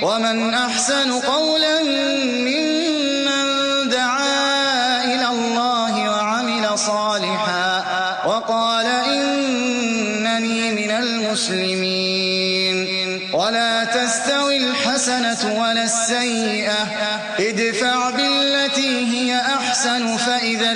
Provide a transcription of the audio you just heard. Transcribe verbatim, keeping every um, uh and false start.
ومن أحسن قولا ممن دعا إلى الله وعمل صالحا وقال إنني من المسلمين. ولا تستوي الحسنة ولا السيئة ادفع بالتي هي أحسن فإذا